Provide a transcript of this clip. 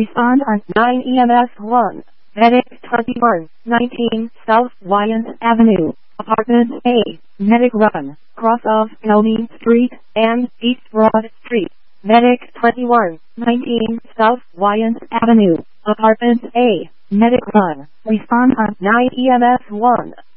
Respond on 9 EMS 1. Medic 2119 South Wyant Avenue, Apartment A, Medic Run, cross of Elmy Street and East Broad Street. Medic 2119 South Wyant Avenue, Apartment A, Medic Run. Respond on 9 EMS 1.